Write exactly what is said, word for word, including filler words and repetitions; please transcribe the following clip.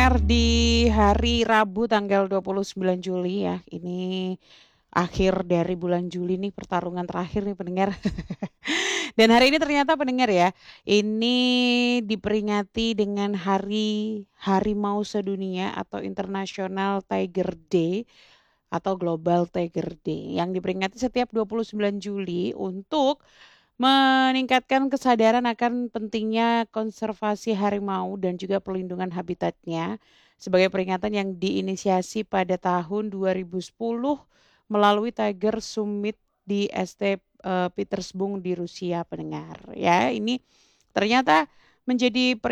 Di hari Rabu tanggal dua puluh sembilan Juli ya, ini akhir dari bulan Juli nih, pertarungan terakhir nih pendengar. Dan hari ini ternyata pendengar ya, ini diperingati dengan Hari Harimau Sedunia atau International Tiger Day atau Global Tiger Day yang diperingati setiap dua puluh sembilan Juli untuk meningkatkan kesadaran akan pentingnya konservasi harimau dan juga pelindungan habitatnya sebagai peringatan yang diinisiasi pada tahun dua ribu sepuluh melalui Tiger Summit di S T eh, Petersburg di Rusia pendengar. Ya, ini ternyata menjadi